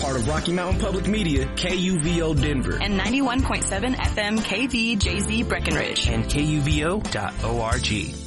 part of Rocky Mountain Public Media, KUVO Denver. And 91.7 FM KVJZ Breckenridge. And KUVO.org.